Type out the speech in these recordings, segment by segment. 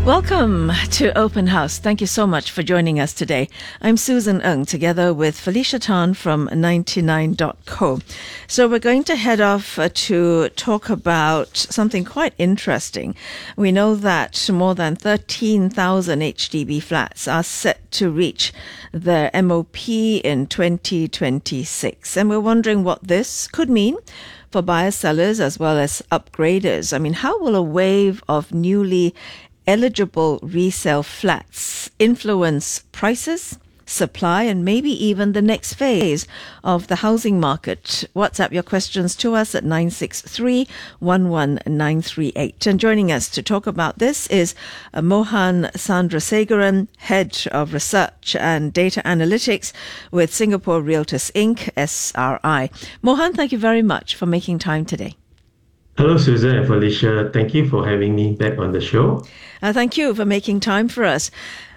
Welcome to Open House. Thank you so much for joining us today. I'm Susan Ng, together with Felicia Tan from 99.co. So we're going to head off to talk about something quite interesting. We know that more than 13,000 HDB flats are set to reach their MOP in 2026. And we're wondering what this could mean for buyers, sellers, as well as upgraders. I mean, how will a wave of newly eligible resale flats influence prices, supply, and maybe even the next phase of the housing market? WhatsApp your questions to us at 963 11938. And joining us to talk about this is Mohan Sandrasegaran, Head of Research and Data Analytics with Singapore Realtors Inc., SRI. Mohan, thank you very much for making time today. Hello, Susan and Felicia. Thank you for having me back on the show. Thank you for making time for us.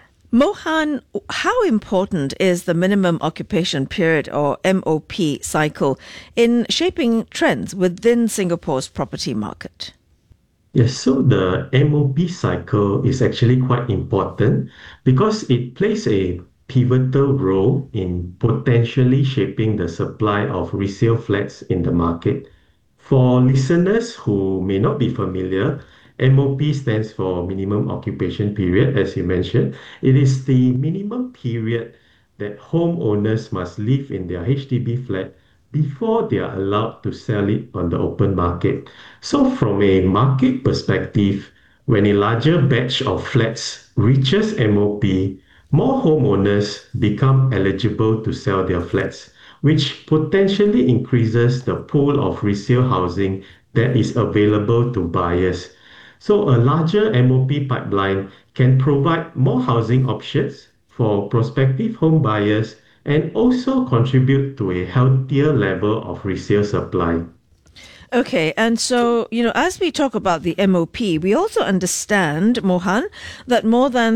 Mohan, how important is the minimum occupation period, or MOP cycle, in shaping trends within Singapore's property market? Yes, so the MOP cycle is actually quite important because it plays a pivotal role in potentially shaping the supply of resale flats in the market. For listeners who may not be familiar, MOP stands for minimum occupation period, as you mentioned. It is the minimum period that homeowners must live in their HDB flat before they are allowed to sell it on the open market. So from a market perspective, when a larger batch of flats reaches MOP, more homeowners become eligible to sell their flats, which potentially increases the pool of resale housing that is available to buyers. So a larger MOP pipeline can provide more housing options for prospective home buyers and also contribute to a healthier level of resale supply. Okay, and so, as we talk about the MOP, we also understand, Mohan, that more than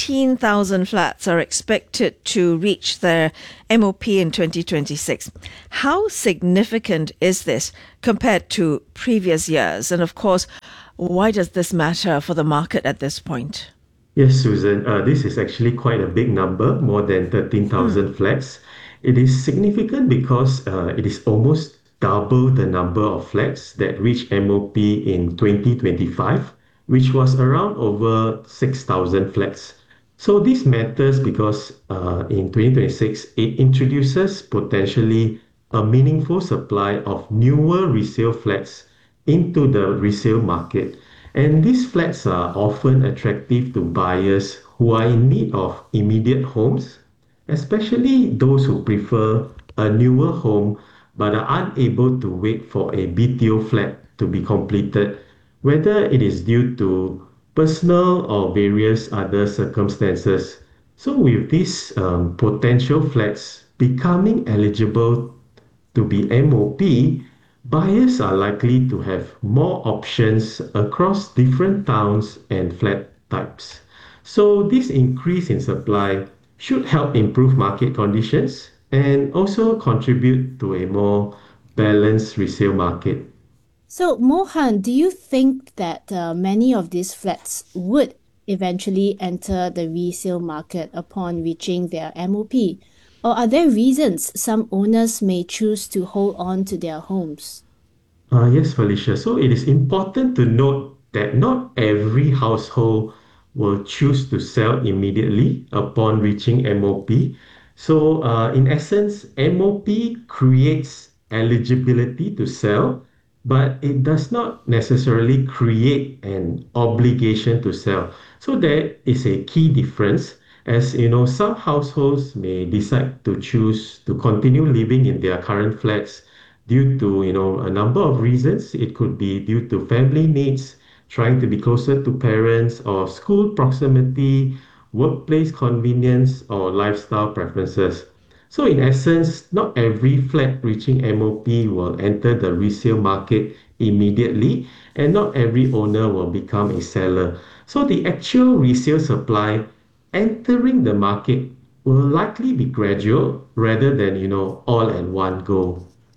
13,000 flats are expected to reach their MOP in 2026. How significant is this compared to previous years? And of course, why does this matter for the market at this point? Yes, Susan, this is actually quite a big number, more than 13,000 flats. It is significant because it is almost double the number of flats that reached MOP in 2025, which was around over 6,000 flats. So this matters because in 2026, it introduces potentially a meaningful supply of newer resale flats into the resale market. And these flats are often attractive to buyers who are in need of immediate homes, especially those who prefer a newer home but are unable to wait for a BTO flat to be completed, whether it is due to personal or various other circumstances. So with these potential flats becoming eligible to be MOP, buyers are likely to have more options across different towns and flat types. So this increase in supply should help improve market conditions and also contribute to a more balanced resale market. So, Mohan, do you think that many of these flats would eventually enter the resale market upon reaching their MOP? Or are there reasons some owners may choose to hold on to their homes? Yes, Felicia. So it is important to note that not every household will choose to sell immediately upon reaching MOP. So, in essence, MOP creates eligibility to sell, but it does not necessarily create an obligation to sell. So there is a key difference. As you know, some households may decide to choose to continue living in their current flats due to a number of reasons. It could be due to family needs, trying to be closer to parents, or school proximity, workplace convenience, or lifestyle preferences. So in essence, not every flat reaching MOP will enter the resale market immediately, and not every owner will become a seller. So the actual resale supply entering the market will likely be gradual rather than all at one go.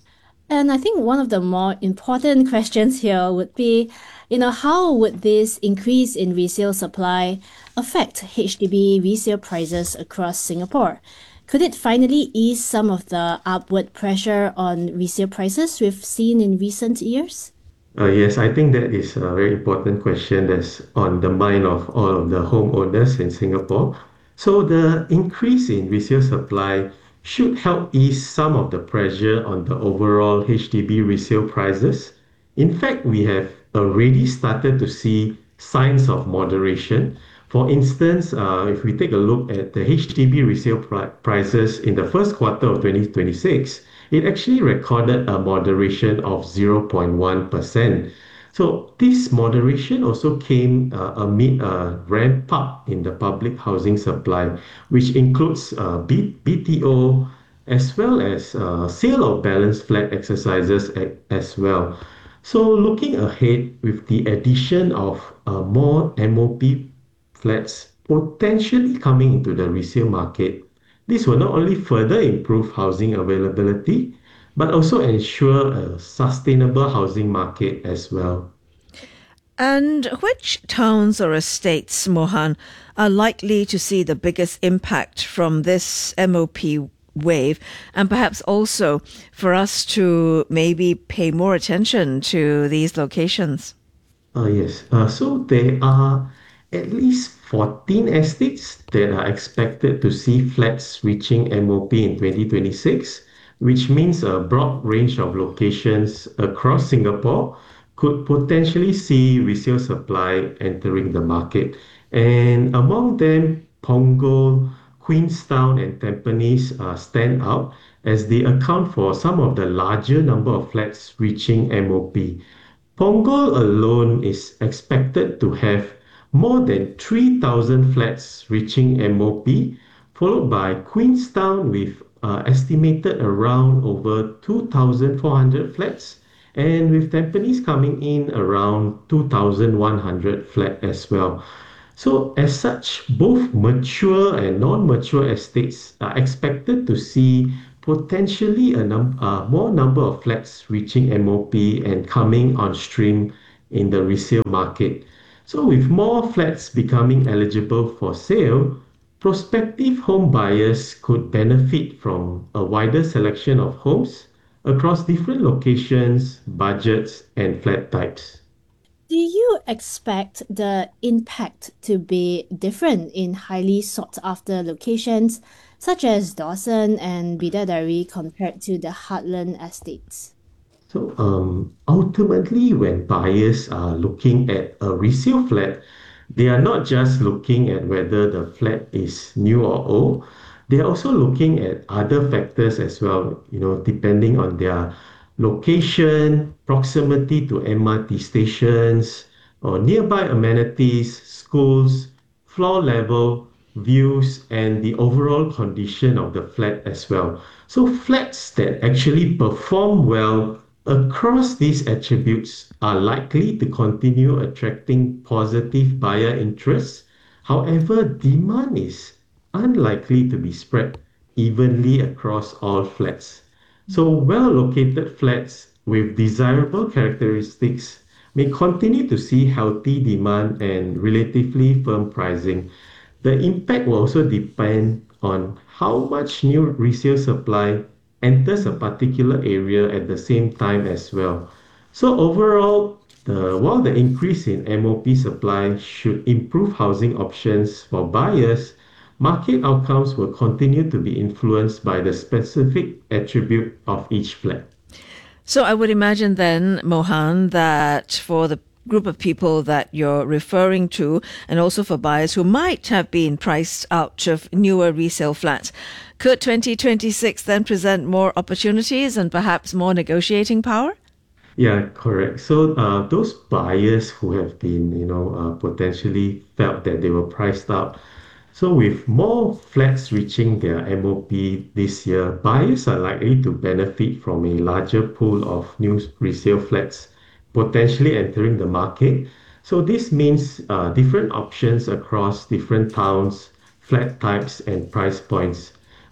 And I think one of the more important questions here would be, how would this increase in resale supply affect HDB resale prices across Singapore? Could it finally ease some of the upward pressure on resale prices we've seen in recent years? Yes, I think that is a very important question that's on the mind of all of the homeowners in Singapore. So the increase in resale supply should help ease some of the pressure on the overall HDB resale prices. In fact, we have already started to see signs of moderation. For instance, if we take a look at the HDB resale prices in the first quarter of 2026, it actually recorded a moderation of 0.1%. So this moderation also came amid a ramp up in the public housing supply, which includes BTO as well as sale of balance flat exercises as well. So looking ahead with the addition of more MOP flats potentially coming into the resale market, this will not only further improve housing availability, but also ensure a sustainable housing market as well. And which towns or estates, Mohan, are likely to see the biggest impact from this MOP wave? And perhaps also for us to maybe pay more attention to these locations? Yes. So there are at least 14 estates that are expected to see flats reaching MOP in 2026, which means a broad range of locations across Singapore could potentially see resale supply entering the market. And among them, Punggol, Queenstown, and Tampines stand out as they account for some of the larger number of flats reaching MOP. Punggol alone is expected to have more than 3,000 flats reaching MOP, followed by Queenstown with estimated around over 2,400 flats, and with Tampines coming in around 2,100 flat as well. So, as such, both mature and non-mature estates are expected to see potentially more number of flats reaching MOP and coming on stream in the resale market. So, with more flats becoming eligible for sale, prospective home buyers could benefit from a wider selection of homes across different locations, budgets, and flat types. Do you expect the impact to be different in highly sought after locations such as Dawson and Bidadari compared to the heartland estates? So ultimately, when buyers are looking at a resale flat, they are not just looking at whether the flat is new or old. They are also looking at other factors as well, depending on their location, proximity to MRT stations, or nearby amenities, schools, floor level, views, and the overall condition of the flat as well. So flats that actually perform well across these attributes are likely to continue attracting positive buyer interest. However, demand is unlikely to be spread evenly across all flats. So, well located flats with desirable characteristics may continue to see healthy demand and relatively firm pricing. The impact will also depend on how much new resale supply enters a particular area at the same time as well. So overall, while the increase in MOP supply should improve housing options for buyers, market outcomes will continue to be influenced by the specific attribute of each flat. So I would imagine then, Mohan, that for the group of people that you're referring to, and also for buyers who might have been priced out of newer resale flats, could 2026 then present more opportunities and perhaps more negotiating power? Yeah, correct. So those buyers who have been, potentially felt that they were priced out. So with more flats reaching their MOP this year, buyers are likely to benefit from a larger pool of new resale flats potentially entering the market. So this means different options across different towns, flat types, and price points.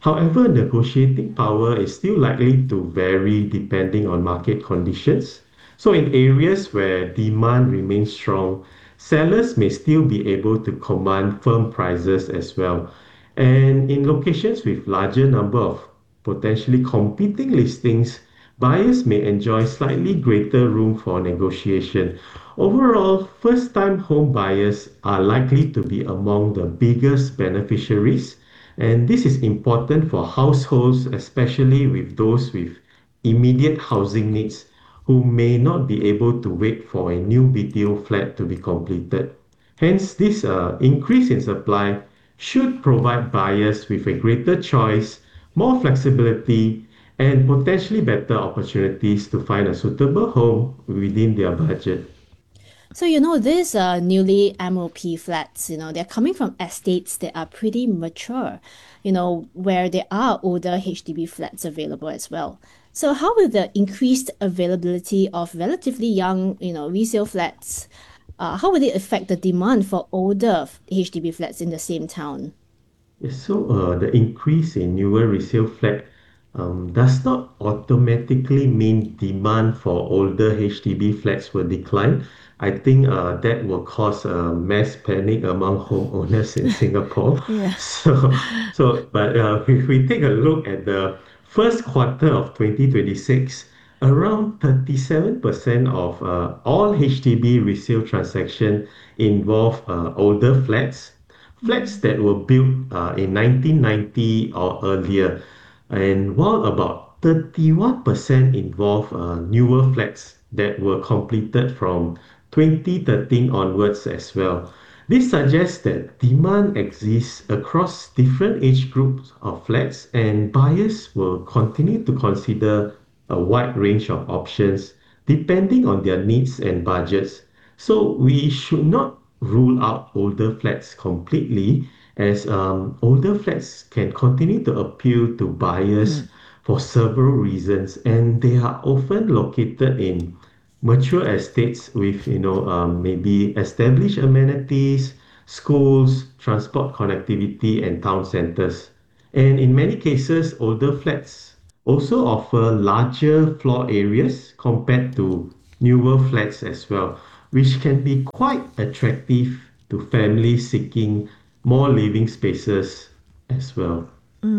However, negotiating power is still likely to vary depending on market conditions. So, in areas where demand remains strong, sellers may still be able to command firm prices as well. And in locations with larger number of potentially competing listings, buyers may enjoy slightly greater room for negotiation. Overall, first-time home buyers are likely to be among the biggest beneficiaries, and this is important for households, especially with those with immediate housing needs who may not be able to wait for a new BTO flat to be completed. Hence, this increase in supply should provide buyers with a greater choice, more flexibility, and potentially better opportunities to find a suitable home within their budget. So, these newly MOP flats, they're coming from estates that are pretty mature, where there are older HDB flats available as well. So, how will the increased availability of relatively young, resale flats, how will it affect the demand for older HDB flats in the same town? Yes, so the increase in newer resale flat does not automatically mean demand for older HDB flats will decline. I think that will cause a mass panic among homeowners in Singapore. Yeah. But if we take a look at the first quarter of 2026, around 37% of all HDB resale transaction involve older flats, flats that were built in 1990 or earlier, and while about 31% involve newer flats that were completed from 2013 onwards as well. This suggests that demand exists across different age groups of flats, and buyers will continue to consider a wide range of options depending on their needs and budgets. So we should not rule out older flats completely, as older flats can continue to appeal to buyers for several reasons, and they are often located in mature estates with maybe established amenities, schools, transport connectivity, and town centers. And in many cases, older flats also offer larger floor areas compared to newer flats as well, which can be quite attractive to families seeking more living spaces as well.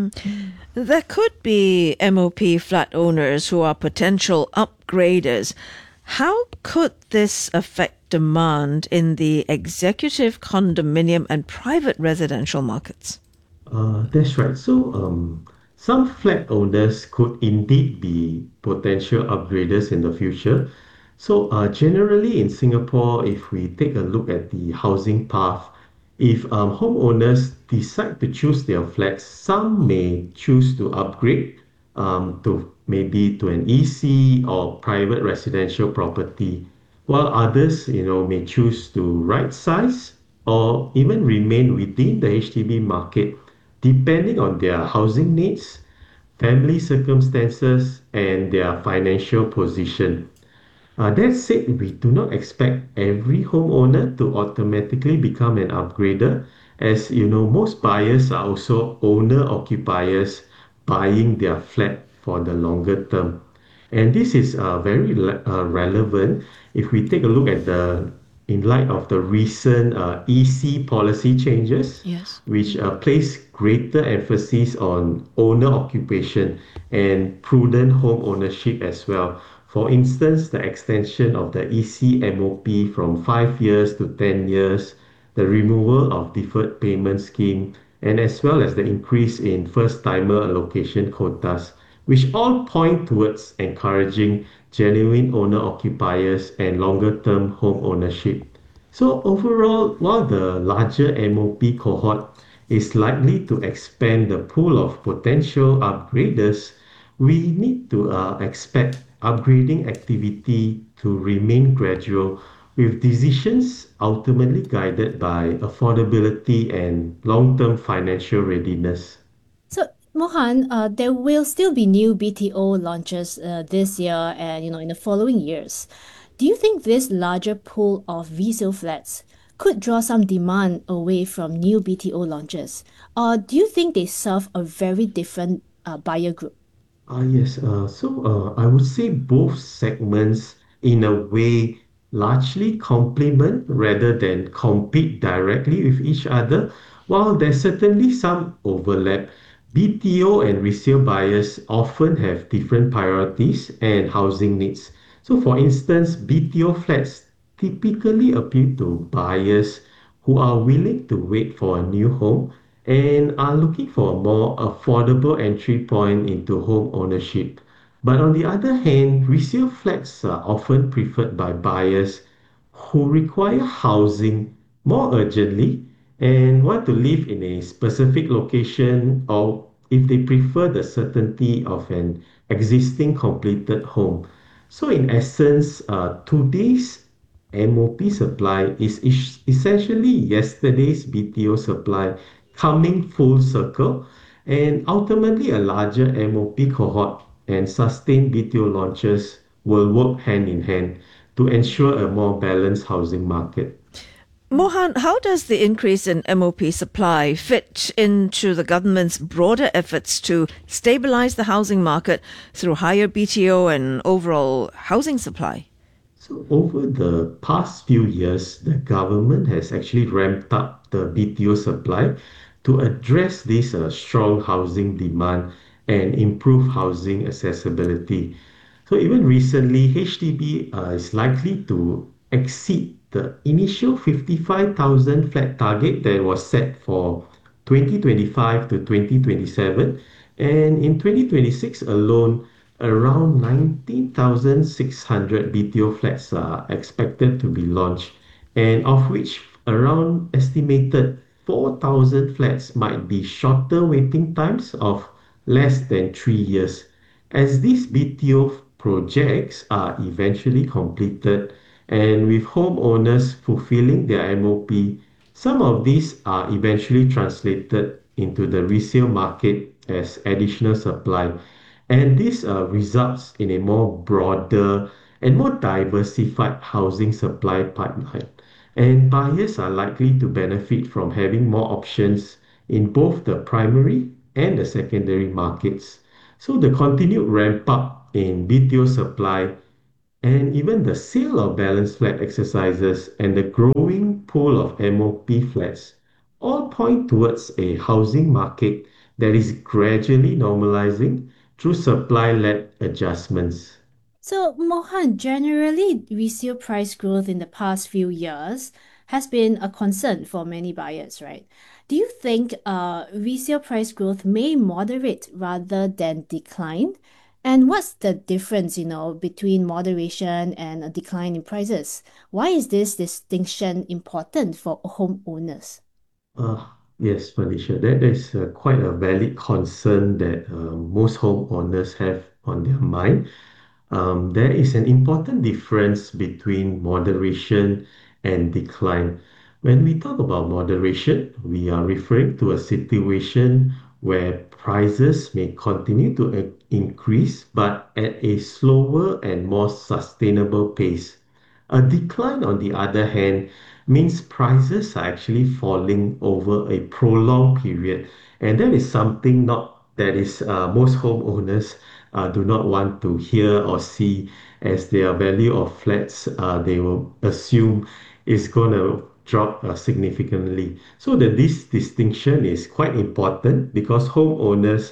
There could be MOP flat owners who are potential upgraders. How could this affect demand in the executive condominium and private residential markets? That's right. So, some flat owners could indeed be potential upgraders in the future. So, generally in Singapore, if we take a look at the housing path, if homeowners decide to choose their flats, some may choose to upgrade to maybe to an EC or private residential property, while others, may choose to right size or even remain within the HDB market, depending on their housing needs, family circumstances, and their financial position. That said, we do not expect every homeowner to automatically become an upgrader, as most buyers are also owner occupiers buying their flat for the longer term. And this is very relevant if we take a look at in light of the recent EC policy changes, Yes. which place greater emphasis on owner occupation and prudent home ownership as well. For instance, the extension of the EC MOP from 5 years to 10 years, the removal of deferred payment scheme, and as well as the increase in first-timer allocation quotas, which all point towards encouraging genuine owner-occupiers and longer-term home ownership. So overall, while the larger MOP cohort is likely to expand the pool of potential upgraders, we need to expect upgrading activity to remain gradual, with decisions ultimately guided by affordability and long-term financial readiness. So, Mohan, there will still be new BTO launches this year and in the following years. Do you think this larger pool of resale flats could draw some demand away from new BTO launches? Or do you think they serve a very different buyer group? Yes. I would say both segments, in a way, largely complement rather than compete directly with each other. While there's certainly some overlap, BTO and resale buyers often have different priorities and housing needs. So, for instance, BTO flats typically appeal to buyers who are willing to wait for a new home and are looking for a more affordable entry point into home ownership. But on the other hand, resale flats are often preferred by buyers who require housing more urgently and want to live in a specific location, or if they prefer the certainty of an existing completed home. So, in essence, today's MOP supply is essentially yesterday's BTO supply coming full circle, and ultimately a larger MOP cohort and sustained BTO launches will work hand in hand to ensure a more balanced housing market. Mohan, how does the increase in MOP supply fit into the government's broader efforts to stabilize the housing market through higher BTO and overall housing supply? So, over the past few years, the government has actually ramped up the BTO supply to address this strong housing demand and improve housing accessibility. So, even recently, HDB is likely to exceed the initial 55,000 flat target that was set for 2025 to 2027. And in 2026 alone, around 19,600 BTO flats are expected to be launched, and of which around estimated 4,000 flats might be shorter waiting times of less than 3 years. As these BTO projects are eventually completed and with homeowners fulfilling their MOP, some of these are eventually translated into the resale market as additional supply. And this results in a more broader and more diversified housing supply pipeline. And buyers are likely to benefit from having more options in both the primary and the secondary markets. So the continued ramp up in BTO supply and even the sale of balance flat exercises and the growing pool of MOP flats all point towards a housing market that is gradually normalizing through supply-led adjustments. So, Mohan, generally, resale price growth in the past few years has been a concern for many buyers, right? Do you think resale price growth may moderate rather than decline? And what's the difference, between moderation and a decline in prices? Why is this distinction important for homeowners? Uh, yes, Felicia, that is quite a valid concern that most homeowners have on their mind. There is an important difference between moderation and decline. When we talk about moderation, we are referring to a situation where prices may continue to increase, but at a slower and more sustainable pace. A decline, on the other hand, means prices are actually falling over a prolonged period, and that is something not that is most homeowners do not want to hear or see, as their value of flats they will assume is going to drop significantly. So that this distinction is quite important because homeowners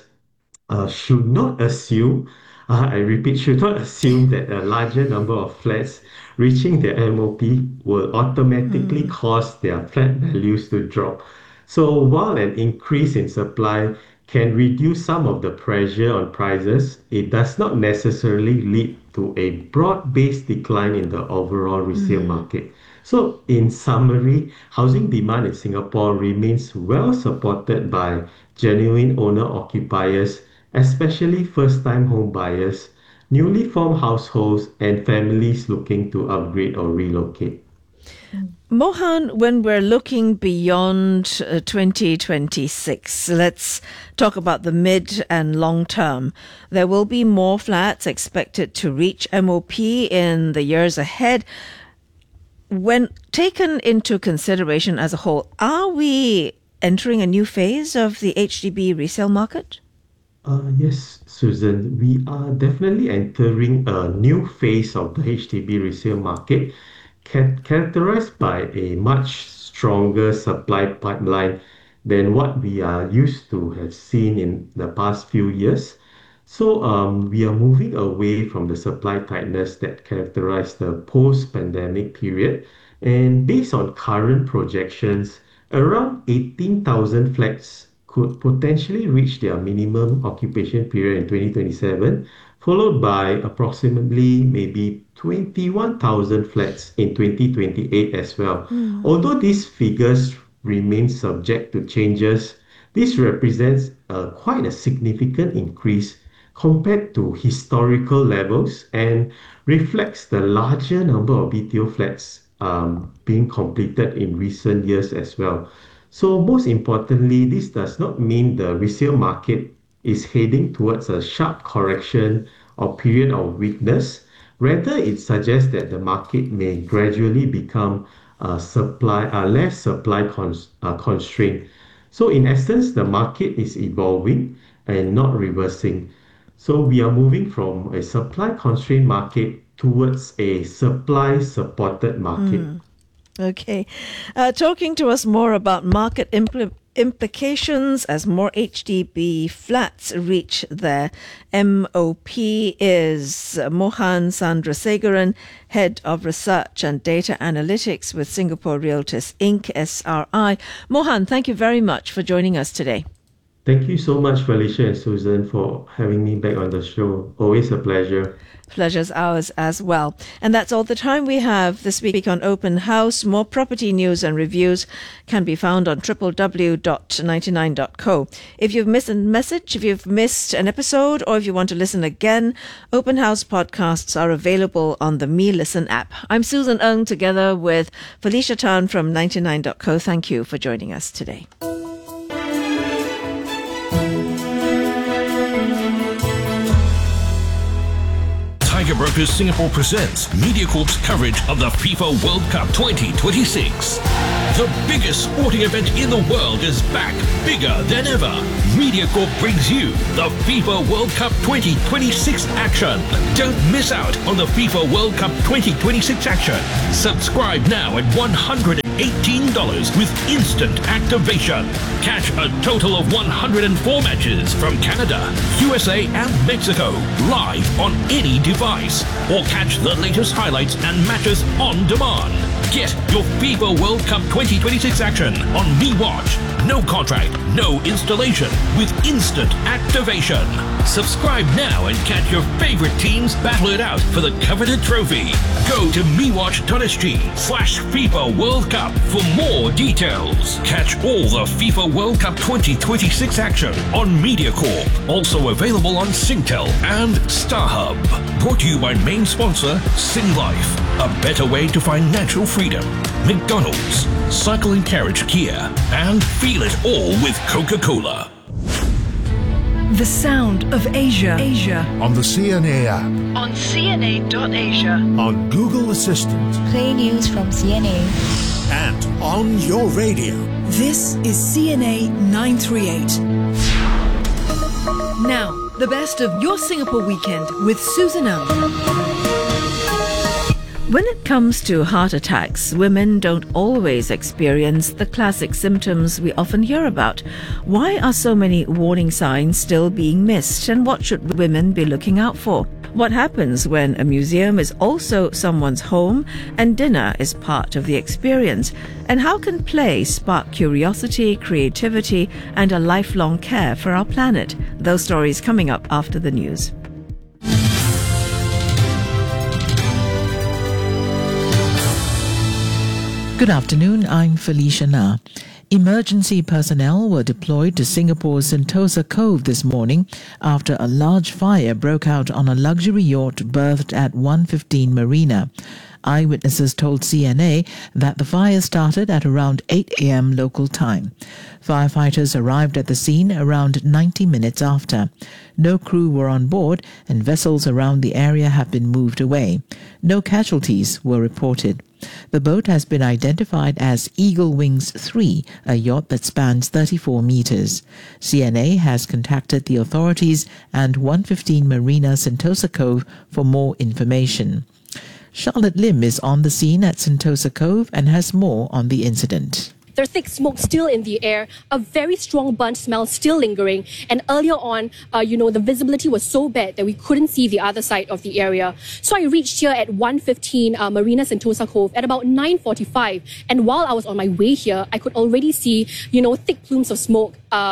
should not assume, I repeat, should not assume that a larger number of flats reaching their MOP will automatically cause their flat values to drop. So while an increase in supply can reduce some of the pressure on prices, it does not necessarily lead to a broad-based decline in the overall resale market. So, in summary, housing demand in Singapore remains well supported by genuine owner-occupiers, especially first-time home buyers, newly formed households, and families looking to upgrade or relocate. Mohan, when we're looking beyond 2026, let's talk about the mid and long term. There will be more flats expected to reach MOP in the years ahead. when taken into consideration as a whole, are we entering a new phase of the HDB resale market? Yes, Susan, we are definitely entering a new phase of the HDB resale market, characterized by a much stronger supply pipeline than what we are used to have seen in the past few years. So we are moving away from the supply tightness that characterized the post-pandemic period. And based on current projections, around 18,000 flats could potentially reach their minimum occupation period in 2027, followed by approximately maybe 21,000 flats in 2028 as well. Although these figures remain subject to changes, this represents quite a significant increase compared to historical levels and reflects the larger number of BTO flats being completed in recent years as well. So most importantly, this does not mean the resale market is heading towards a sharp correction or period of weakness. Rather, it suggests that the market may gradually become less supply constrained. So in essence, the market is evolving and not reversing. So we are moving from a supply constrained market towards a supply supported market. Okay. Talking to us more about market implications as more HDB flats reach their MOP is Mohan Chandrasekaran, Head of Research and Data Analytics with Singapore Realtors Inc. SRI. Mohan, thank you very much for joining us today. Thank you so much, Felicia and Susan, for having me back on the show. Always a pleasure. Pleasure's ours as well. And that's all the time we have this week on Open House. More property news and reviews can be found on www.99.co. If you've missed a message, if you've missed an episode, or if you want to listen again, Open House podcasts are available on the Me Listen app. I'm Susan Ng, together with Felicia Tan from 99.co. Thank you for joining us today. Tiger Brokers Singapore presents MediaCorp's coverage of the FIFA World Cup 2026. The biggest sporting event in the world is back, bigger than ever. MediaCorp brings you the FIFA World Cup 2026 action. Don't miss out on the FIFA World Cup 2026 action. Subscribe now at $118 with instant activation. Catch a total of 104 matches from Canada, USA and Mexico live on any device, or catch the latest highlights and matches on demand. Get your FIFA World Cup 2026 action on MeWatch. No contract, no installation, with instant activation. Subscribe now and catch your favorite teams battle it out for the coveted trophy. Go to mewatch.sg/FIFA World Cup for more details. Catch all the FIFA World Cup 2026 action on MediaCorp. Also available on Singtel and StarHub. Brought to you by main sponsor Singlife. A better way to financial freedom. McDonald's, Cycle and Carriage Kia, and feel it all with Coca-Cola. The sound of Asia. On the CNA app. On CNA.Asia. On Google Assistant. Play news from CNA. And on your radio. This is CNA 938. Now, the best of your Singapore weekend with Susan Ng. When it comes to heart attacks, women don't always experience the classic symptoms we often hear about. Why are so many warning signs still being missed, and what should women be looking out for? What happens when a museum is also someone's home and dinner is part of the experience? And how can play spark curiosity, creativity, and a lifelong care for our planet? Those stories coming up after the news. Good afternoon, I'm Felicia Na. Emergency personnel were deployed to Singapore's Sentosa Cove this morning after a large fire broke out on a luxury yacht berthed at 115 Marina. Eyewitnesses told CNA that the fire started at around 8 a.m. local time. Firefighters arrived at the scene around 90 minutes after. No crew were on board and vessels around the area have been moved away. No casualties were reported. The boat has been identified as Eagle Wings 3, a yacht that spans 34 meters. CNA has contacted the authorities and 115 Marina Sentosa Cove for more information. Charlotte Lim is on the scene at Sentosa Cove and has more on the incident. There's thick smoke still in the air, a very strong burnt smell still lingering. And earlier on, the visibility was so bad that we couldn't see the other side of the area. So I reached here at 1:15 Marina Sentosa Cove at about 9:45. And while I was on my way here, I could already see, thick plumes of smoke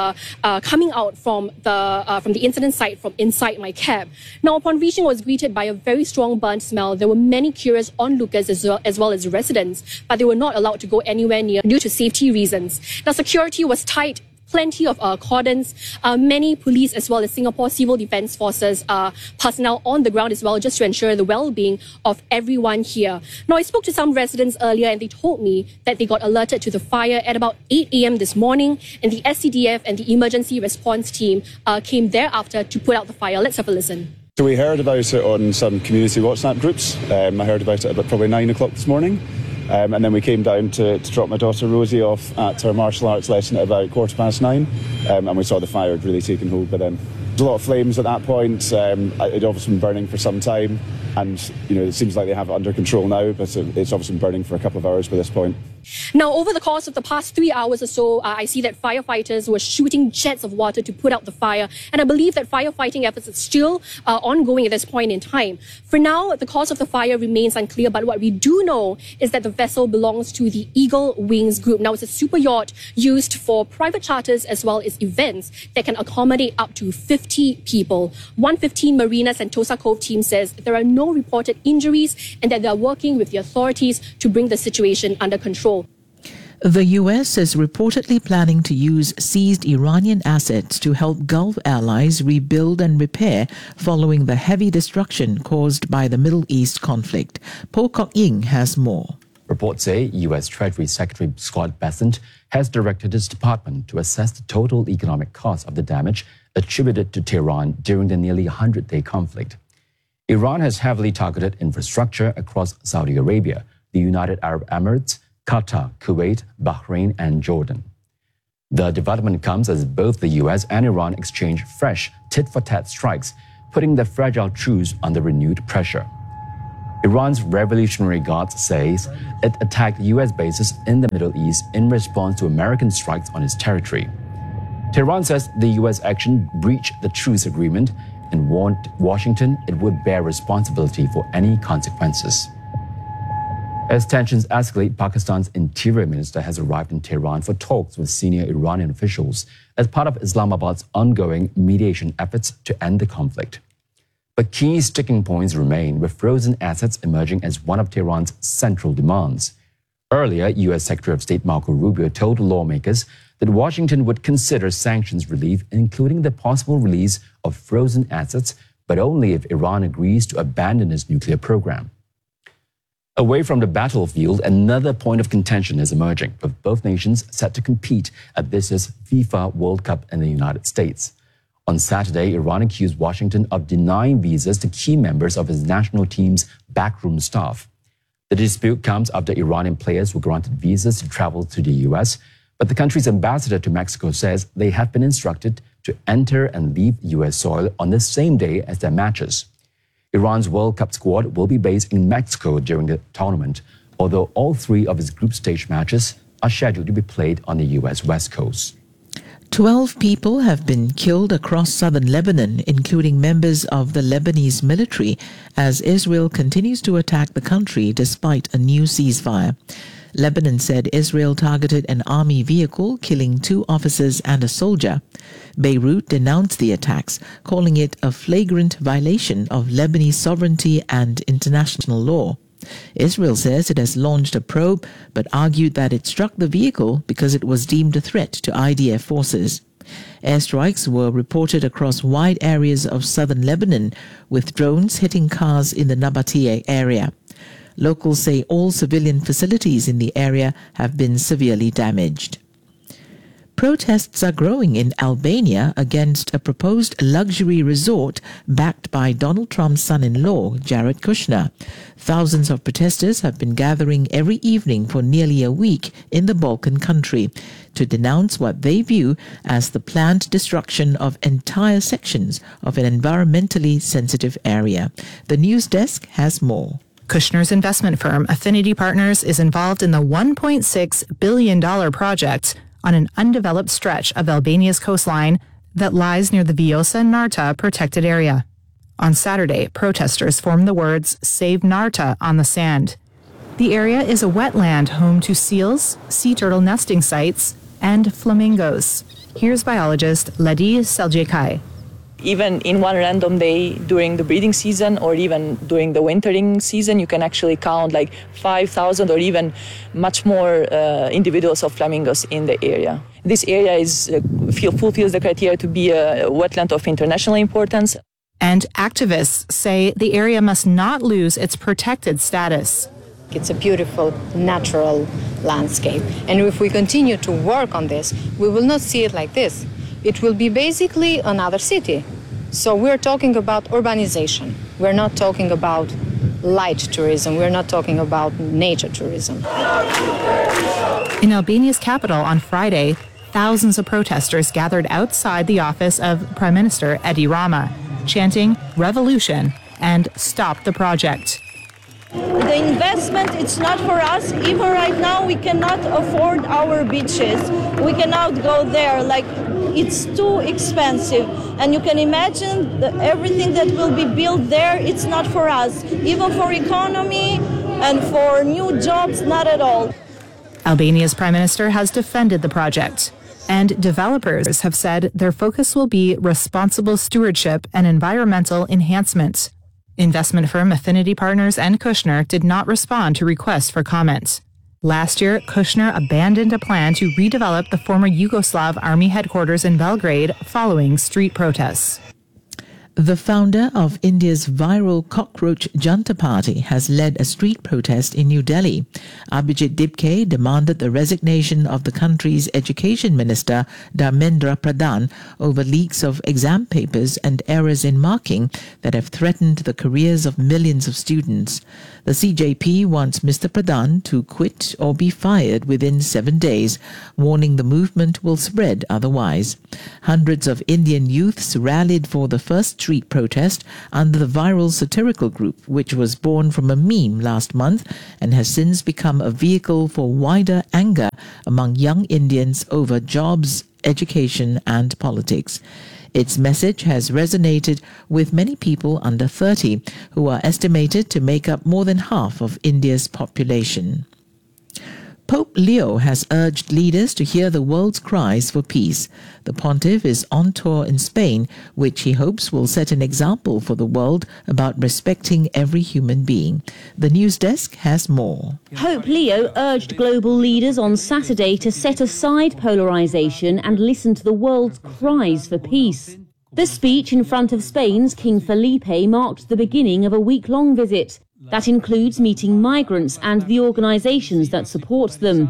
coming out from the incident site from inside my cab. Now, upon reaching, I was greeted by a very strong burnt smell. There were many curious onlookers as well as residents, but they were not allowed to go anywhere near due to safety reasons. Now, security was tight. Plenty of cordons, many police as well as Singapore Civil Defence Forces personnel on the ground as well, just to ensure the well-being of everyone here. Now, I spoke to some residents earlier and they told me that they got alerted to the fire at about 8 a.m. this morning, and the SCDF and the emergency response team came thereafter to put out the fire. Let's have a listen. So we heard about it on some community WhatsApp groups. I heard about it about probably 9 o'clock this morning. And then we came down to drop my daughter Rosie off at her martial arts lesson at about 9:15. And we saw the fire had really taken hold by then. There's a lot of flames at that point. It obviously been burning for some time. And, it seems like they have it under control now, but it's obviously been burning for a couple of hours by this point. Now, over the course of the past 3 hours or so, I see that firefighters were shooting jets of water to put out the fire. And I believe that firefighting efforts are still ongoing at this point in time. For now, the cause of the fire remains unclear, but what we do know is that the vessel belongs to the Eagle Wings Group. Now, it's a super yacht used for private charters as well as events that can accommodate up to 50 people. 115 Marina Sentosa Cove team says there are no reported injuries and that they are working with the authorities to bring the situation under control. The U.S. is reportedly planning to use seized Iranian assets to help Gulf allies rebuild and repair following the heavy destruction caused by the Middle East conflict. Po Kok Ying has more. Reports say U.S. Treasury Secretary Scott Bessent has directed his department to assess the total economic cost of the damage attributed to Tehran during the nearly 100-day conflict. Iran has heavily targeted infrastructure across Saudi Arabia, the United Arab Emirates, Qatar, Kuwait, Bahrain, and Jordan. The development comes as both the U.S. and Iran exchange fresh tit-for-tat strikes, putting the fragile truce under renewed pressure. Iran's Revolutionary Guards says it attacked U.S. bases in the Middle East in response to American strikes on its territory. Tehran says the U.S. action breached the truce agreement and warned Washington it would bear responsibility for any consequences. As tensions escalate, Pakistan's Interior Minister has arrived in Tehran for talks with senior Iranian officials as part of Islamabad's ongoing mediation efforts to end the conflict. But key sticking points remain, with frozen assets emerging as one of Tehran's central demands. Earlier, U.S. Secretary of State Marco Rubio told lawmakers that Washington would consider sanctions relief, including the possible release of frozen assets, but only if Iran agrees to abandon its nuclear program. Away from the battlefield, another point of contention is emerging, with both nations set to compete at this year's FIFA World Cup in the United States. On Saturday, Iran accused Washington of denying visas to key members of its national team's backroom staff. The dispute comes after Iranian players were granted visas to travel to the U.S., but the country's ambassador to Mexico says they have been instructed to enter and leave U.S. soil on the same day as their matches. Iran's World Cup squad will be based in Mexico during the tournament, although all three of its group stage matches are scheduled to be played on the U.S. West Coast. 12 people have been killed across southern Lebanon, including members of the Lebanese military, as Israel continues to attack the country despite a new ceasefire. Lebanon said Israel targeted an army vehicle, killing 2 officers and a soldier. Beirut denounced the attacks, calling it a flagrant violation of Lebanese sovereignty and international law. Israel says it has launched a probe, but argued that it struck the vehicle because it was deemed a threat to IDF forces. Airstrikes were reported across wide areas of southern Lebanon, with drones hitting cars in the Nabatea area. Locals say all civilian facilities in the area have been severely damaged. Protests are growing in Albania against a proposed luxury resort backed by Donald Trump's son-in-law, Jared Kushner. Thousands of protesters have been gathering every evening for nearly a week in the Balkan country to denounce what they view as the planned destruction of entire sections of an environmentally sensitive area. The news desk has more. Kushner's investment firm, Affinity Partners, is involved in the $1.6 billion project on an undeveloped stretch of Albania's coastline that lies near the Vjosa Narta protected area. On Saturday, protesters formed the words "Save Narta" on the sand. The area is a wetland home to seals, sea turtle nesting sites, and flamingos. Here's biologist Ledi Seljekai. Even in one random day during the breeding season or even during the wintering season, you can actually count like 5,000 or even much more individuals of flamingos in the area. This area fulfills the criteria to be a wetland of international importance. And activists say the area must not lose its protected status. It's a beautiful natural landscape. And if we continue to work on this, we will not see it like this. It will be basically another city. So we're talking about urbanization. We're not talking about light tourism. We're not talking about nature tourism. In Albania's capital on Friday, thousands of protesters gathered outside the office of Prime Minister Edi Rama, chanting "Revolution" and "Stop the project." The investment, it's not for us. Even right now, we cannot afford our beaches. We cannot go there. It's too expensive. And you can imagine everything that will be built there, it's not for us. Even for economy and for new jobs, not at all. Albania's prime minister has defended the project. And developers have said their focus will be responsible stewardship and environmental enhancement. Investment firm Affinity Partners and Kushner did not respond to requests for comment. Last year, Kushner abandoned a plan to redevelop the former Yugoslav army headquarters in Belgrade following street protests. The founder of India's viral cockroach Janta Party has led a street protest in New Delhi. Abhijit Dibke demanded the resignation of the country's education minister Dharmendra Pradhan over leaks of exam papers and errors in marking that have threatened the careers of millions of students. The CJP wants Mr. Pradhan to quit or be fired within 7 days, warning the movement will spread otherwise. Hundreds of Indian youths rallied for the first street protest under the viral satirical group, which was born from a meme last month and has since become a vehicle for wider anger among young Indians over jobs, education and politics. Its message has resonated with many people under 30, who are estimated to make up more than half of India's population. Pope Leo has urged leaders to hear the world's cries for peace. The pontiff is on tour in Spain, which he hopes will set an example for the world about respecting every human being. The news desk has more. Pope Leo urged global leaders on Saturday to set aside polarization and listen to the world's cries for peace. The speech in front of Spain's King Felipe marked the beginning of a week-long visit. That includes meeting migrants and the organizations that support them.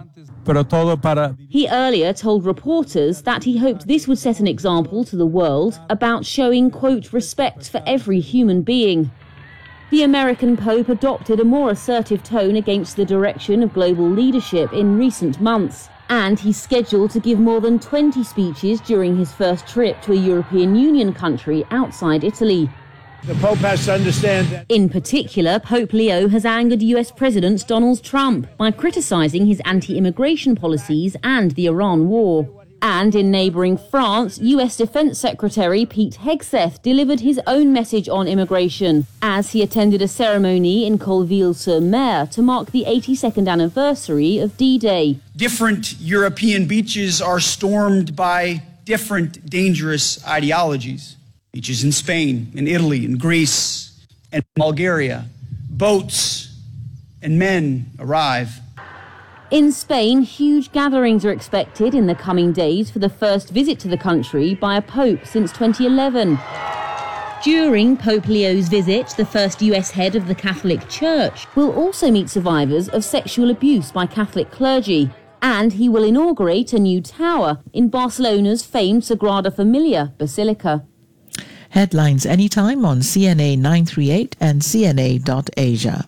He earlier told reporters that he hoped this would set an example to the world about showing, quote, respect for every human being. The American Pope adopted a more assertive tone against the direction of global leadership in recent months, and he's scheduled to give more than 20 speeches during his first trip to a European Union country outside Italy. The Pope has to understand that. In particular, Pope Leo has angered US President Donald Trump by criticizing his anti-immigration policies and the Iran war. And in neighboring France, US Defense Secretary Pete Hegseth delivered his own message on immigration as he attended a ceremony in Colville-sur-Mer to mark the 82nd anniversary of D-Day. Different European beaches are stormed by different dangerous ideologies. Beaches in Spain, in Italy, in Greece, and Bulgaria. Boats and men arrive. In Spain, huge gatherings are expected in the coming days for the first visit to the country by a pope since 2011. During Pope Leo's visit, the first US head of the Catholic Church will also meet survivors of sexual abuse by Catholic clergy. And he will inaugurate a new tower in Barcelona's famed Sagrada Familia Basilica. Headlines anytime on CNA 938 and CNA.Asia.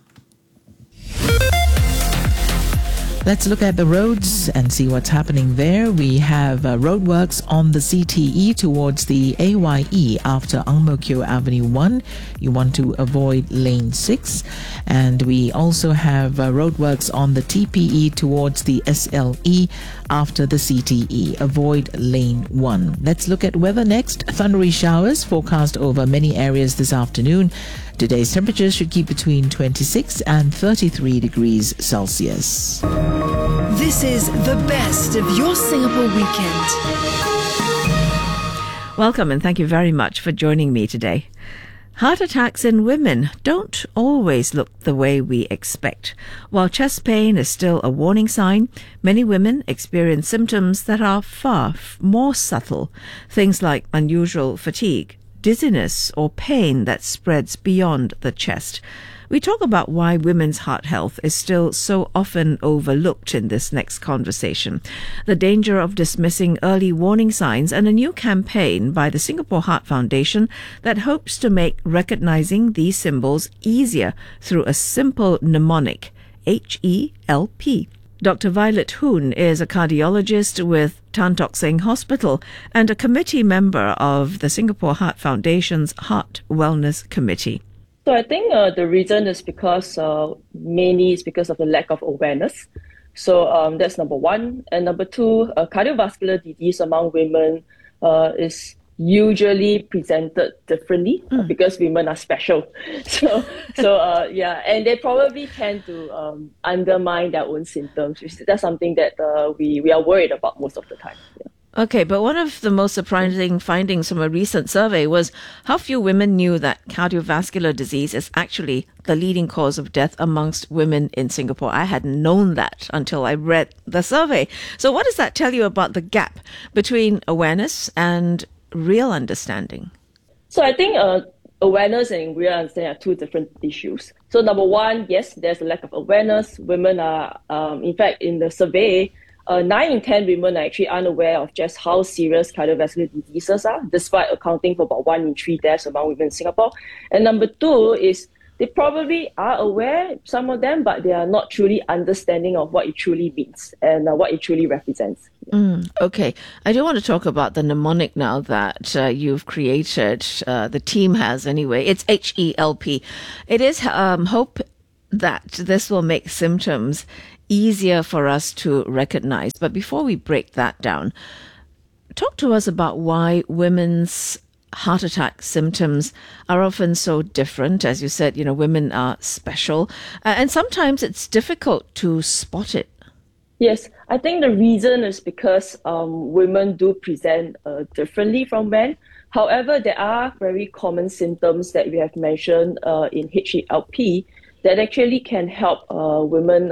Let's look at the roads and see what's happening there. We have roadworks on the CTE towards the AYE after Ang Mo Kio Avenue 1. You want to avoid lane 6. And we also have roadworks on the TPE towards the SLE after the CTE. Avoid lane 1. Let's look at weather next. Thundery showers forecast over many areas this afternoon. Today's temperatures should keep between 26 and 33 degrees Celsius. This is the best of your Singapore weekend. Welcome and thank you very much for joining me today. Heart attacks in women don't always look the way we expect. While chest pain is still a warning sign, many women experience symptoms that are far more subtle. Things like unusual fatigue, dizziness, or pain that spreads beyond the chest. We talk about why women's heart health is still so often overlooked in this next conversation, the danger of dismissing early warning signs, and a new campaign by the Singapore Heart Foundation that hopes to make recognizing these symbols easier through a simple mnemonic, HELP. Dr. Violet Hoon is a cardiologist with Tan Tock Seng Hospital and a committee member of the Singapore Heart Foundation's Heart Wellness Committee. So I think the reason is because mainly it's because of the lack of awareness. So that's number one. And number two, cardiovascular disease among women is usually presented differently because women are special. So and they probably tend to undermine their own symptoms. That's something that we are worried about most of the time. Yeah. Okay, but one of the most surprising findings from a recent survey was how few women knew that cardiovascular disease is actually the leading cause of death amongst women in Singapore. I hadn't known that until I read the survey. So what does that tell you about the gap between awareness and real understanding? So I think awareness and real understanding are two different issues. So number one, yes, there's a lack of awareness. Women are, in fact, in the survey, 9 in 10 women are actually unaware of just how serious cardiovascular diseases are, despite accounting for about 1 in 3 deaths among women in Singapore. And number two is they probably are aware, some of them, but they are not truly understanding of what it truly means and what it truly represents. Okay. I do want to talk about the mnemonic now that you've created, the team has anyway. It's HELP. It is hope that this will make symptoms easier for us to recognize. But before we break that down, talk to us about why women's heart attack symptoms are often so different. As you said, women are special, and sometimes it's difficult to spot it. Yes, I think the reason is because women do present differently from men. However, there are very common symptoms that we have mentioned in HELP that actually can help women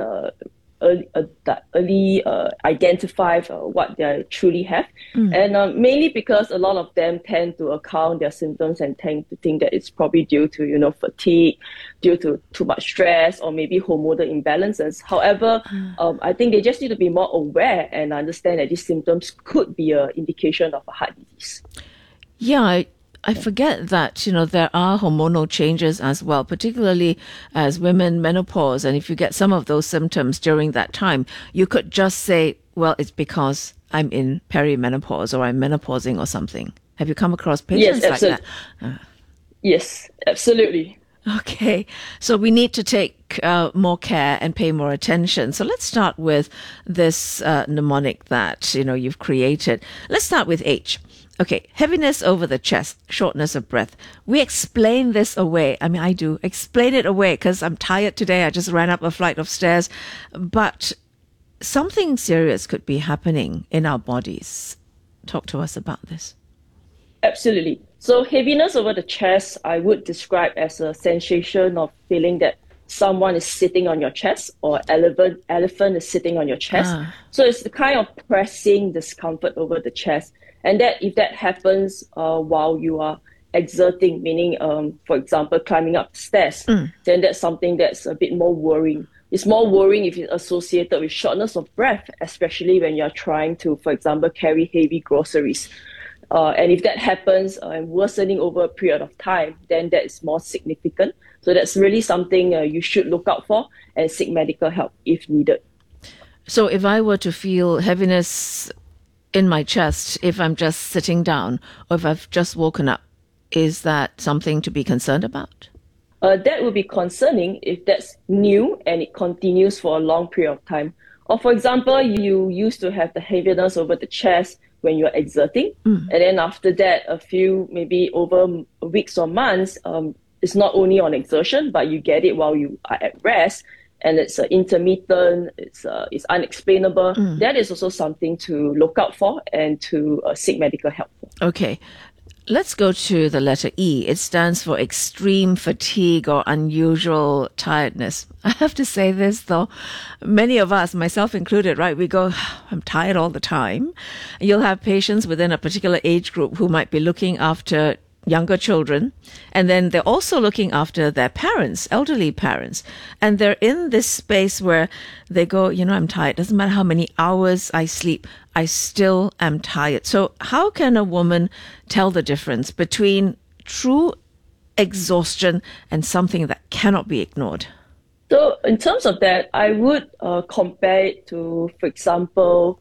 early identify what they truly have. And mainly because a lot of them tend to account their symptoms and tend to think that it's probably due to, fatigue, due to too much stress, or maybe hormonal imbalances. However, I think they just need to be more aware and understand that these symptoms could be an indication of a heart disease. Yeah, I forget that, there are hormonal changes as well, particularly as women menopause. And if you get some of those symptoms during that time, you could just say, well, it's because I'm in perimenopause or I'm menopausing or something. Have you come across patients like that? Yes, absolutely. Okay, so we need to take more care and pay more attention. So let's start with this mnemonic that, you've created. Let's start with H. Okay, heaviness over the chest, shortness of breath. We explain this away. I mean, I do explain it away because I'm tired today. I just ran up a flight of stairs. But something serious could be happening in our bodies. Talk to us about this. Absolutely. So heaviness over the chest, I would describe as a sensation of feeling that someone is sitting on your chest or elephant is sitting on your chest. So it's the kind of pressing discomfort over the chest. And that if that happens while you are exerting, meaning, for example, climbing up stairs, then that's something that's a bit more worrying. It's more worrying if it's associated with shortness of breath, especially when you're trying to, for example, carry heavy groceries. And if that happens and worsening over a period of time, then that is more significant. So that's really something you should look out for and seek medical help if needed. So if I were to feel heaviness in my chest, if I'm just sitting down or if I've just woken up, is that something to be concerned about? That would be concerning if that's new and it continues for a long period of time. Or for example, you used to have the heaviness over the chest when you're exerting, and then after that, a few, maybe over weeks or months, it's not only on exertion, but you get it while you are at rest, and it's intermittent, it's unexplainable. That is also something to look out for and to seek medical help for. Okay. Let's go to the letter E. It stands for extreme fatigue or unusual tiredness. I have to say this, though. Many of us, myself included, right, we go, I'm tired all the time. You'll have patients within a particular age group who might be looking after younger children, and then they're also looking after their parents, elderly parents, and they're in this space where they go, I'm tired. Doesn't matter how many hours I sleep, I still am tired. So how can a woman tell the difference between true exhaustion and something that cannot be ignored? So in terms of that, I would compare it to, for example,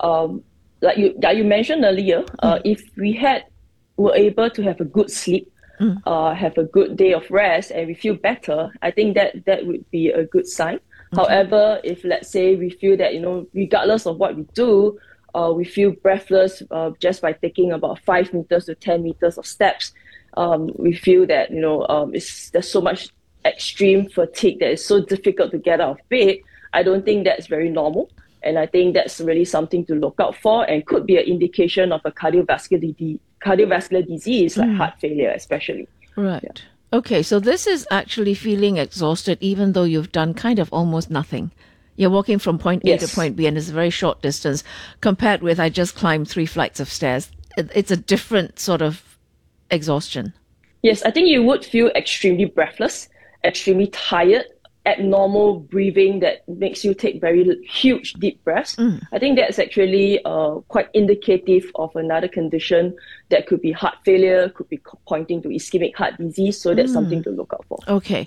like you mentioned earlier, if we were able to have a good sleep, have a good day of rest, and we feel better, I think that would be a good sign. However, if let's say we feel that, regardless of what we do, we feel breathless just by taking about 5 meters to 10 meters of steps, we feel that, there's so much extreme fatigue that it's so difficult to get out of bed. I don't think that's very normal. And I think that's really something to look out for and could be an indication of a cardiovascular disease like heart failure especially. Right. Yeah. Okay, so this is actually feeling exhausted even though you've done kind of almost nothing. You're walking from point A to point B and it's a very short distance compared with I just climbed 3 flights of stairs. It's a different sort of exhaustion. Yes, I think you would feel extremely breathless, extremely tired, abnormal breathing that makes you take very huge deep breaths. I think that's actually quite indicative of another condition that could be heart failure, could be pointing to ischemic heart disease. So that's something to look out for. Okay.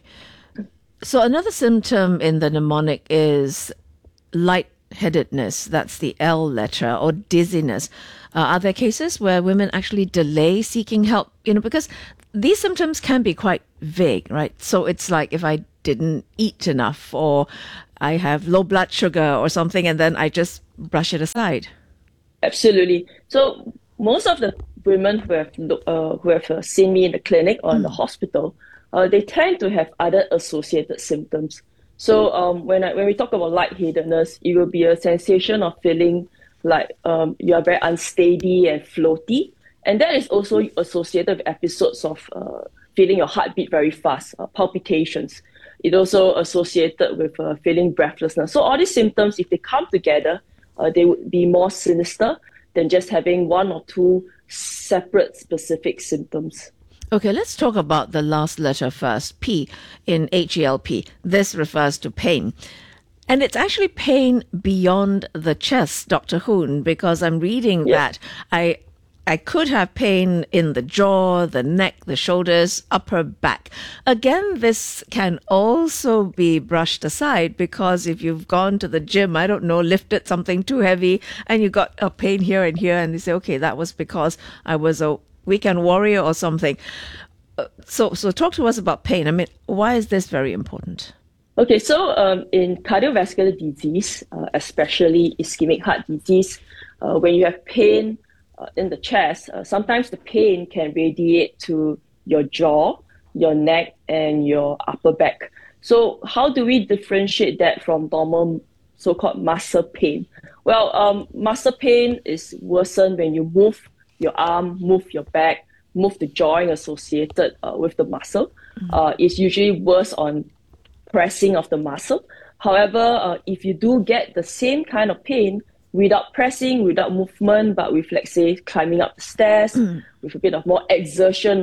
So another symptom in the mnemonic is lightheadedness. That's the L letter, or dizziness. Are there cases where women actually delay seeking help? Because these symptoms can be quite vague, right? So it's like if I didn't eat enough or I have low blood sugar or something and then I just brush it aside. Absolutely. So most of the women who have seen me in the clinic or in the hospital, they tend to have other associated symptoms. So when we talk about lightheadedness, it will be a sensation of feeling like you are very unsteady and floaty. And that is also associated with episodes of feeling your heartbeat very fast, palpitations. It also associated with feeling breathlessness. So all these symptoms, if they come together, they would be more sinister than just having 1 or 2 separate specific symptoms. Okay, let's talk about the last letter first, P in HELP. This refers to pain. And it's actually pain beyond the chest, Dr. Hoon, because I'm reading that I could have pain in the jaw, the neck, the shoulders, upper back. Again, this can also be brushed aside because if you've gone to the gym, I don't know, lifted something too heavy and you got a pain here and here and you say, okay, that was because I was a weekend warrior or something. So talk to us about pain. I mean, why is this very important? Okay, so in cardiovascular disease, especially ischemic heart disease, when you have pain in the chest, sometimes the pain can radiate to your jaw, your neck, and your upper back. So how do we differentiate that from normal so-called muscle pain? Well, muscle pain is worsened when you move your arm, move your back, move the joint associated with the muscle. It's usually worse on pressing of the muscle. However, if you do get the same kind of pain without pressing, without movement, but with, let's say, climbing up the stairs, with a bit of more exertion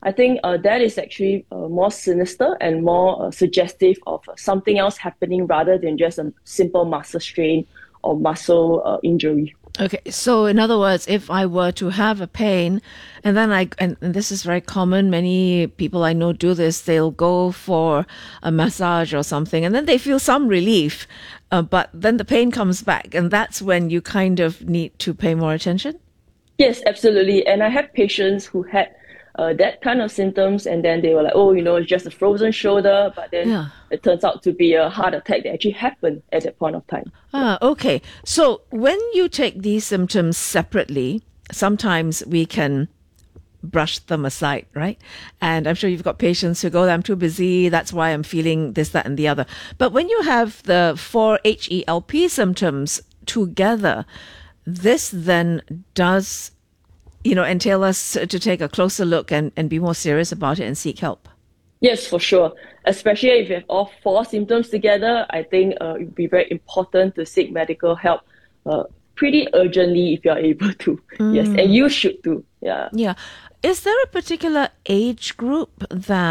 I think that is actually more sinister and more suggestive of something else happening rather than just a simple muscle strain or muscle injury. Okay, so in other words, if I were to have a pain, and then and this is very common, many people I know do this, they'll go for a massage or something, and then they feel some relief, but then the pain comes back, and that's when you kind of need to pay more attention? Yes, absolutely. And I have patients who had that kind of symptoms, and then they were like, oh, it's just a frozen shoulder, but then it turns out to be a heart attack that actually happened at that point of time. Okay. So when you take these symptoms separately, sometimes we can brush them aside, right? And I'm sure you've got patients who go, I'm too busy, that's why I'm feeling this, that, and the other. But when you have the 4 HELP symptoms together, this then does entail us to take a closer look and be more serious about it and seek help. Yes, for sure. Especially if you have all 4 symptoms together, I think it would be very important to seek medical help pretty urgently if you're able to. Yes, and you should too. Yeah. Yeah. Is there a particular age group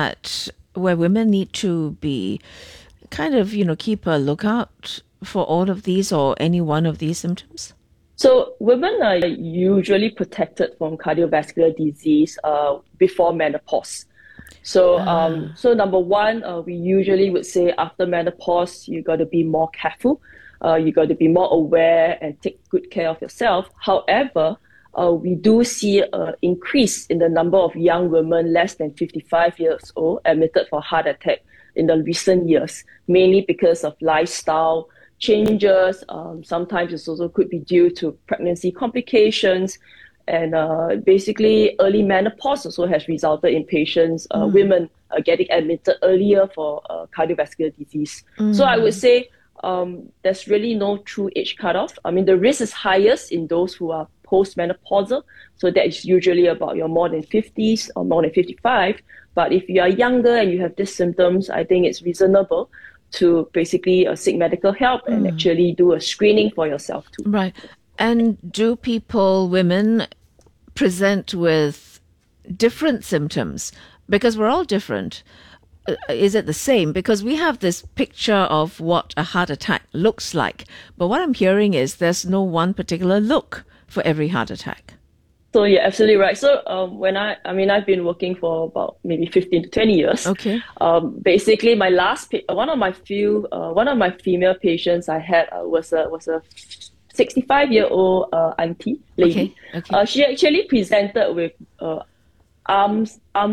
where women need to be kind of, keep a lookout for all of these or any one of these symptoms? So women are usually protected from cardiovascular disease before menopause. So number one, we usually would say after menopause, you got to be more careful. You got to be more aware and take good care of yourself. However, we do see an increase in the number of young women less than 55 years old admitted for heart attack in the recent years, mainly because of lifestyle changes. Sometimes it also could be due to pregnancy complications, and basically early menopause also has resulted in patients, women getting admitted earlier for cardiovascular disease. So I would say there's really no true age cutoff. I mean, the risk is highest in those who are postmenopausal, so that is usually about your more than 50s or more than 55. But if you are younger and you have these symptoms, I think it's reasonable to basically seek medical help and actually do a screening for yourself too. Right. And do women present with different symptoms? Because we're all different. Is it the same? Because we have this picture of what a heart attack looks like. But what I'm hearing is there's no one particular look for every heart attack. So you're absolutely right. So I've been working for about maybe 15 to 20 years. Okay. Basically, my last one of my female patients I had was a 65-year-old auntie lady. Okay. She actually presented with arm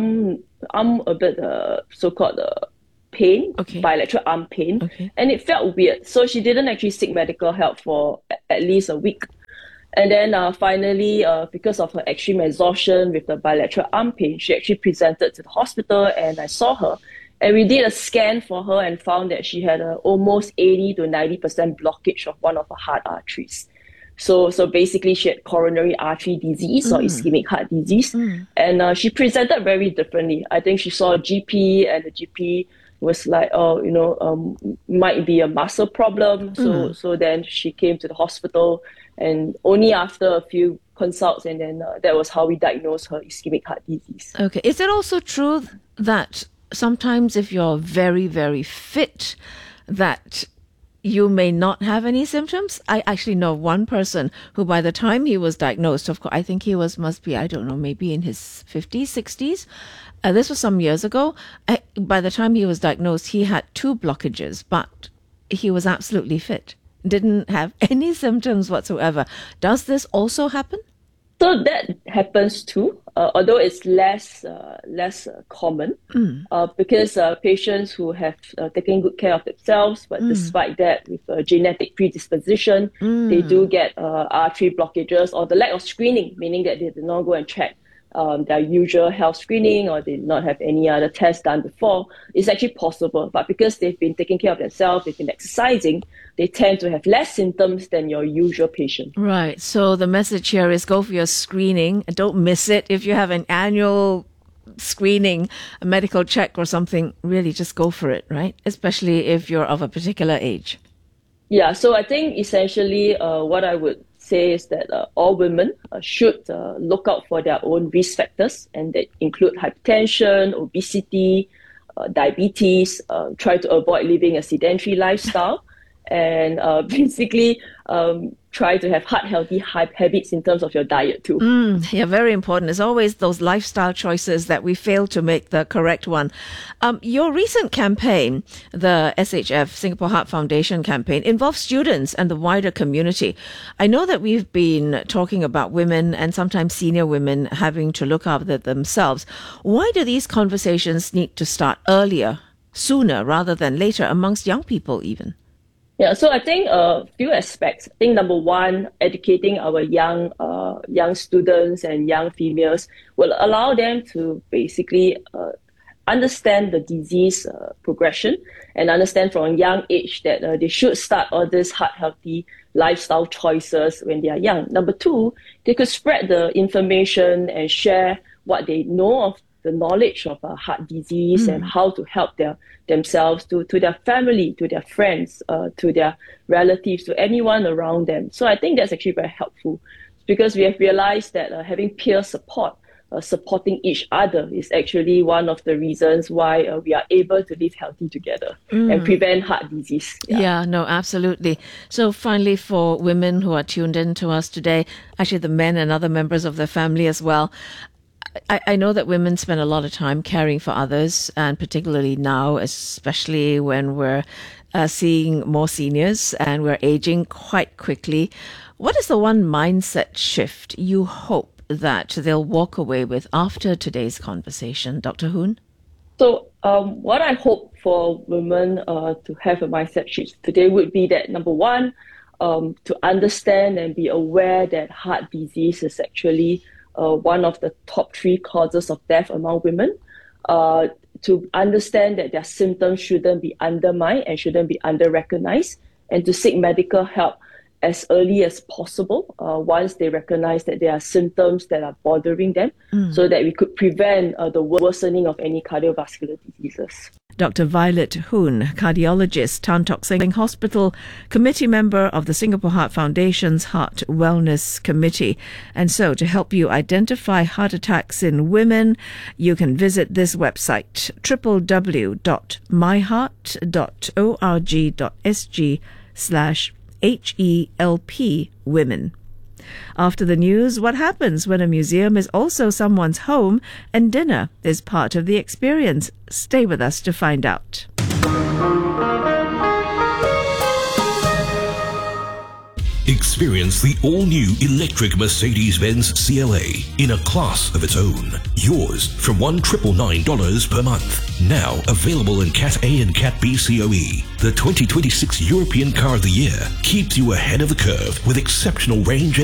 a bit so-called pain, bilateral arm pain, and it felt weird. So she didn't actually seek medical help for at least a week. And then finally, because of her extreme exhaustion with the bilateral arm pain, she actually presented to the hospital, and I saw her. And we did a scan for her and found that she had almost 80 to 90% blockage of one of her heart arteries. So basically, she had coronary artery disease or ischemic heart disease. And she presented very differently. I think she saw a GP, and the GP was like, might be a muscle problem. So then she came to the hospital, and only after a few consults, and then that was how we diagnosed her ischemic heart disease. Okay. Is it also true that sometimes if you're very, very fit, that you may not have any symptoms? I actually know one person who, by the time he was diagnosed, of course, I think he must be, I don't know, maybe in his 50s, 60s. This was some years ago. By the time he was diagnosed, he had 2 blockages, but he was absolutely fit. Didn't have any symptoms whatsoever. Does this also happen? So that happens too, although it's less common, because patients who have taken good care of themselves, but despite that, with a genetic predisposition, they do get artery blockages or the lack of screening, meaning that they did not go and check their usual health screening, or they did not have any other tests done before. It's actually possible, but because they've been taking care of themselves, they've been exercising, they tend to have less symptoms than your usual patient. Right. So the message here is go for your screening and don't miss it. If you have an annual screening, a medical check or something, really just go for it, right? Especially if you're of a particular age. Yeah. So I think essentially what I would says that all women should look out for their own risk factors, and that include hypertension, obesity, diabetes, try to avoid living a sedentary lifestyle, and basically try to have healthy habits in terms of your diet too. Yeah, very important. It's always those lifestyle choices that we fail to make the correct one. Your recent campaign, the SHF, Singapore Heart Foundation campaign, involves students and the wider community. I know that we've been talking about women and sometimes senior women having to look after themselves. Why do these conversations need to start earlier, sooner rather than later, amongst young people even? Yeah, so I think a few aspects. I think number one, educating our young students and young females will allow them to basically understand the disease progression and understand from a young age that they should start all these healthy lifestyle choices when they are young. Number two, they could spread the information and share what they know of the knowledge of heart disease and how to help themselves, to their family, to their friends, to their relatives, to anyone around them. So I think that's actually very helpful, because we have realized that having peer support, supporting each other is actually one of the reasons why we are able to live healthy together and prevent heart disease. Yeah, no, absolutely. So finally, for women who are tuned in to us today, actually the men and other members of their family as well, I know that women spend a lot of time caring for others, and particularly now, especially when we're seeing more seniors and we're aging quite quickly. What is the one mindset shift you hope that they'll walk away with after today's conversation, Dr. Hoon? So what I hope for women to have a mindset shift today would be that, number one, to understand and be aware that heart disease is actually one of the top 3 causes of death among women, to understand that their symptoms shouldn't be undermined and shouldn't be under-recognized, and to seek medical help as early as possible once they recognize that there are symptoms that are bothering them, so that we could prevent the worsening of any cardiovascular diseases. Dr. Violet Hoon, cardiologist, Tan Tock Seng Hospital, committee member of the Singapore Heart Foundation's Heart Wellness Committee. And so, to help you identify heart attacks in women, you can visit this website, www.myheart.org.sg/HELP women. After the news, what happens when a museum is also someone's home and dinner is part of the experience? Stay with us to find out. Experience the all-new electric Mercedes-Benz CLA in a class of its own. Yours from $1,999 per month. Now available in Cat A and Cat B COE. The 2026 European Car of the Year keeps you ahead of the curve with exceptional range and